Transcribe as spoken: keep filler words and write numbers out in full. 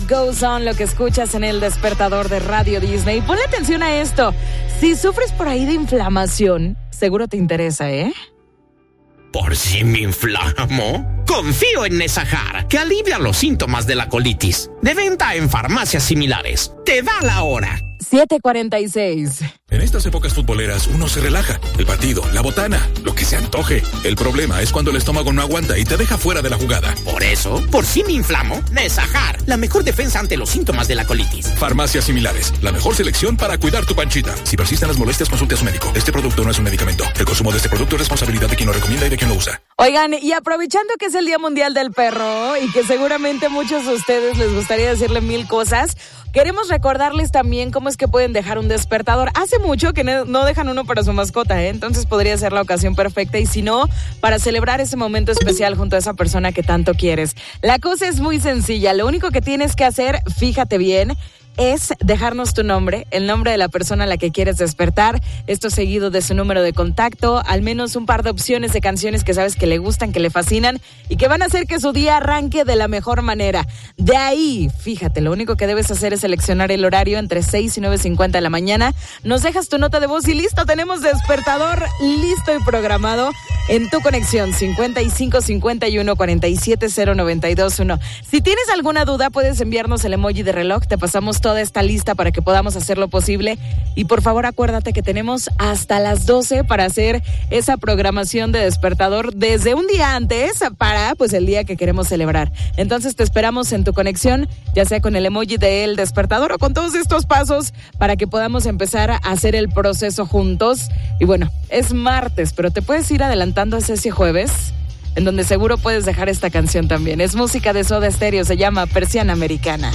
Life Goes On, lo que escuchas en el despertador de Radio Disney. Ponle atención a esto. Si sufres por ahí de inflamación, seguro te interesa, ¿eh? ¿Por si me inflamo? Confío en Nesajar, que alivia los síntomas de la colitis. De venta en farmacias similares. Te da la hora. siete cuarenta y seis. En estas épocas futboleras uno se relaja. El partido, la botana, lo que se antoje. El problema es cuando el estómago no aguanta y te deja fuera de la jugada. Por eso, por si me inflamo, Nesajar, la mejor defensa ante los síntomas de la colitis. Farmacias similares, la mejor selección para cuidar tu panchita. Si persisten las molestias, consulte a su médico. Este producto no es un medicamento. El consumo de este producto es responsabilidad de quien lo recomienda y de quien lo usa. Oigan, y aprovechando que es el Día Mundial del Perro y que seguramente muchos de ustedes les gustaría decirle mil cosas, queremos recordarles también cómo es que pueden dejar un despertador. Hace mucho que no dejan uno para su mascota, ¿eh? Entonces podría ser la ocasión perfecta, y si no, para celebrar ese momento especial junto a esa persona que tanto quieres. La cosa es muy sencilla. Lo único que tienes que hacer, fíjate bien, es dejarnos tu nombre, el nombre de la persona a la que quieres despertar, esto seguido de su número de contacto, al menos un par de opciones de canciones que sabes que le gustan, que le fascinan y que van a hacer que su día arranque de la mejor manera. De ahí, fíjate, lo único que debes hacer es seleccionar el horario entre seis y nueve cincuenta de la mañana, nos dejas tu nota de voz y listo, tenemos despertador listo y programado en tu conexión cincuenta y cinco cincuenta y uno cuarenta y siete cero noventa y dos uno. Si tienes alguna duda, puedes enviarnos el emoji de reloj, te pasamos toda esta lista para que podamos hacer lo posible, y por favor acuérdate que tenemos hasta las doce para hacer esa programación de despertador desde un día antes para pues el día que queremos celebrar. Entonces te esperamos en tu conexión, ya sea con el emoji del despertador o con todos estos pasos para que podamos empezar a hacer el proceso juntos. Y bueno, es martes, pero te puedes ir adelantando hacia ese jueves, en donde seguro puedes dejar esta canción también. Es música de Soda Stereo, se llama Persiana Americana.